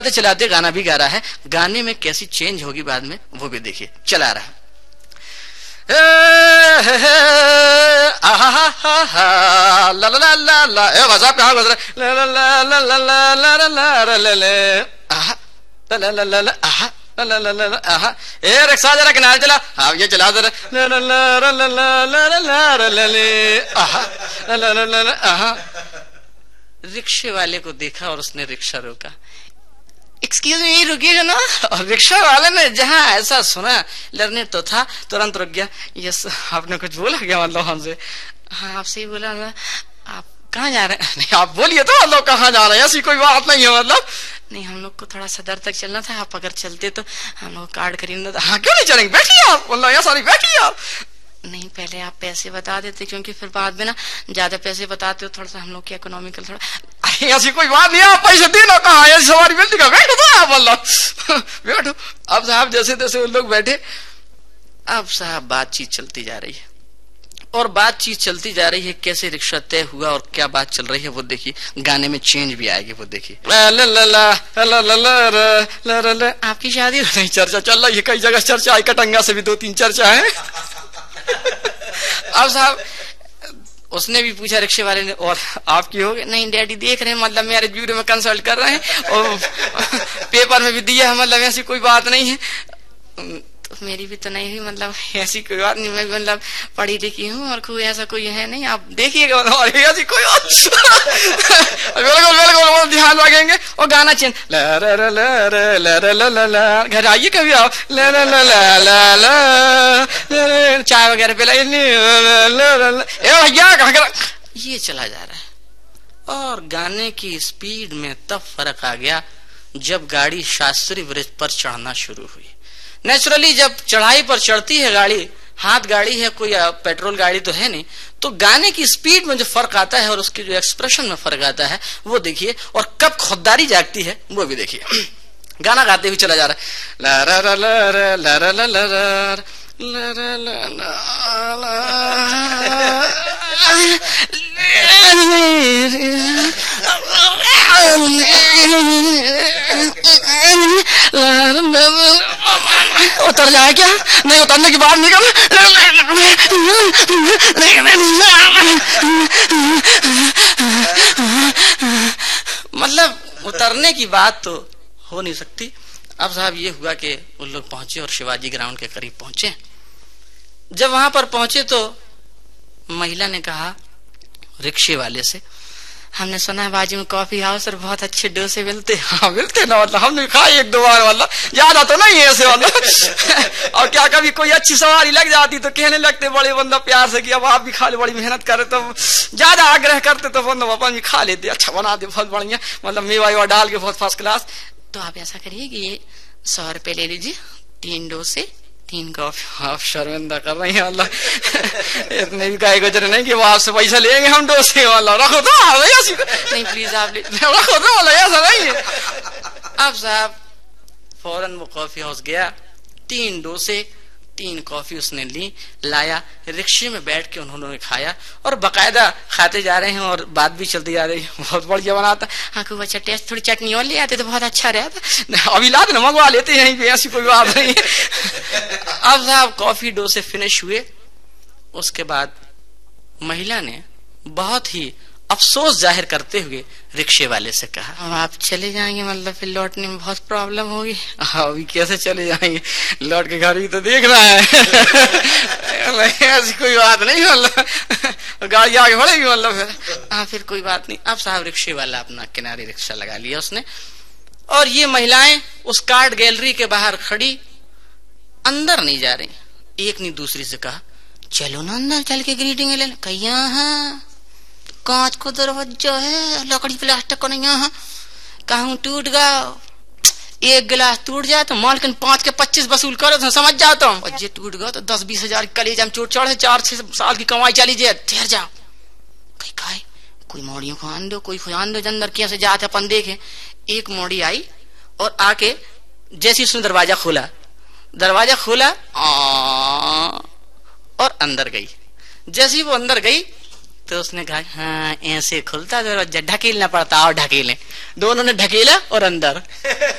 चलाते गाना भी गा रहा है, गाने में कैसी चेंज होगी बाद में वो भी देखिए। चला रहा ला ला ला ला ला, ए वज़ा कहाँ गुजरा, ला ला ला ला ला ला ला ला ला ला ला, आहा ला ला ला ला ला, आहा ला ला ला ला, आहा। ए रिक्शा जरा किनारे चला, हाँ ये चला जरा, ला ला ला ला ला ला ला ला ला ला ले, आहा ला ला ला ला ला, आहा। रिक्शे वाले को देखा और उसने रिक्शा रोका। एक्सक्यूज मी, रुकिएगा ना। और रिक्शा वाले ने जहां ऐसा सुना, लर्नर तो था, तुरंत रुक गया। यस, आपने कुछ बोला क्या मतलब हमसे? हाँ आपसे ही बोला। आप कहाँ जा रहे हैं? नहीं आप बोलिए तो, मतलब कहाँ जा रहे हैं, ऐसी कोई बात नहीं है मतलब। नहीं हम लोग को थोड़ा सदर तक चलना था, आप अगर चलते तो हम लोग कार्ड खरीदना था। हाँ क्यों नहीं चलेंगे, बैठिए आप, मतलब ऐसा नहीं, बैठिए आप। नहीं पहले आप पैसे बता देते, क्योंकि फिर बाद में ना ज्यादा पैसे बताते हो, थोड़ा सा हम लोग की इकोनॉमिकल थोड़ा। ऐसी कोई बात नहीं, आप पैसे देना कहाँ है, सवारी मिलती का, बैठो तो आप, मतलब बैठो। अब साहब जैसे तैसे उन लोग बैठे। अब साहब बातचीत चलती जा रही है और बातचीत चलती जा रही है, कैसे रिक्शा तय हुआ और क्या बात चल रही है वो देखिए। गाने में चेंज भी आएगी वो देखिए। आपकी शादी नहीं, चर्चा चल रही है, कई जगह चर्चा आई, कटंगा से भी 2-3 चर्चा है। अब साहब उसने भी पूछा रिक्शे वाले ने, और आपकी हो गई? नहीं डैडी देख रहे हैं, मतलब मेरे ब्यूरो में कंसल्ट कर रहे हैं और पेपर में भी दिया है, मतलब ऐसी कोई बात नहीं है। तो मेरी भी तो नहीं हुई, मतलब ऐसी कोई बात नहीं, मैं मतलब पढ़ी लिखी हूँ और कोई ऐसा कोई है नहीं, आप देखिएगा ऐसी कोई बात। बिल्कुल बिल्कुल ध्यान रखेंगे। और गाना चेंज, घर आइए कभी आप, चाय वगैरह पिलाइए, भैया कहाँ, ये चला जा रहा है। और गाने की स्पीड में तब फर्क आ गया जब गाड़ी शास्त्री ब्रिज पर चढ़ना शुरू हुई। नेचुरली जब चढ़ाई पर चढ़ती है गाड़ी, हाथ गाड़ी है, कोई पेट्रोल गाड़ी तो है नहीं, तो गाने की स्पीड में जो फर्क आता है और उसके जो एक्सप्रेशन में फर्क आता है वो देखिए। और कब खुददारी जागती है वो भी देखिए। गाना गाते हुए चला जा रहा है, ला ला ला ला ला ला ला ला उतर जाए क्या? नहीं उतरने की बात नहीं कर, मतलब उतरने की बात तो हो नहीं सकती। अब साहब ये हुआ कि उन लोग पहुंचे और शिवाजी ग्राउंड के करीब पहुंचे। जब वहां पर पहुंचे तो महिला ने कहा रिक्शे वाले से, हमने सुना है बाजू में कॉफी हाउस और बहुत अच्छे डोसे मिलते। हाँ मिलते ना, मतलब हमने खाए 1-2 बार, मतलब ज्यादा तो नहीं है ऐसे मतलब। और क्या कभी कोई अच्छी सवारी लग जाती तो कहने लगते बड़े बंदा प्यार से कि अब आप भी खा ले, बड़ी मेहनत करे तो ज्यादा आग्रह करते तो बंदा अपन भी खा लेते, अच्छा बनाते बहुत बढ़िया, मतलब मेवा डाल के बहुत फर्स्ट क्लास। तो आप ऐसा करिए कि ये 100 रुपए ले लीजिए, 3 डोसे 3 कॉफी। आप शर्मिंदा कर रही हैं, मतलब इतने भी गाय गुजरे नहीं कि वो आपसे पैसा लेंगे हम डोसे, वाला रखो तो नहीं प्लीज आप रखो तो, वाला ऐसा नहीं है। अब साहब फौरन वो कॉफी हाउस गया, 3 डोसे 3 कॉफी उसने ली, लाया, रिक्शे में बैठ के उन्होंने खाया और बकायदा खाते जा रहे हैं और बात भी चलती जा रही है। बहुत बढ़िया बनाता। हाँ खूब अच्छा टेस्ट, थोड़ी चटनी और ले आते तो बहुत अच्छा रहता, अभी लाते ना मंगवा लेते हैं, ऐसी कोई बात नहीं है। अब साहब कॉफी डोसे फिनिश हुए। उसके बाद महिला ने बहुत ही अफसोस जाहिर करते हुए रिक्शे वाले से कहा, अब आप चले जाएंगे, मतलब फिर लौटने में बहुत प्रॉब्लम होगी। अभी कैसे चले जाएंगे, लौट के घर भी तो देखना है। ऐसी कोई बात नहीं, मतलब गाड़ी आगे बढ़ेगी, मतलब फिर हाँ फिर कोई बात नहीं। अब साहब रिक्शे वाला अपना किनारे रिक्शा लगा लिया उसने, और ये महिलाएं उस कार्ड गैलरी के बाहर खड़ी, अंदर नहीं जा रही। एक ने दूसरी से कहा, चलो ना अंदर चल के ग्रीटिंग ले। कहीं कांच को दरवाजा है, लकड़ी प्लास्टिक को नहीं है, कहूँ टूट गया, एक गिलास टूट जाए तो मालकिन 5 के 25 वसूल करो तो समझ जाता हूँ, और ये टूट गया तो 10-20 हजार कलेजा में चोट चढ़े, 4-6 साल की कमाई चली जाए, ठहर जाओ। कहीं खाए कोई मोड़ियों को आन दो, कोई खुआन दो, अंदर कैसे जाते अपन देखे। एक मोड़ी आई और आके जैसे उसने दरवाजा खोला और अंदर गई। जैसे ही वो अंदर गई तो उसने कहा हाँ ऐसे खुलता दरवाजा, ढकेलना पड़ता, और ढकेलें। दोनों ने ढकेला और अंदर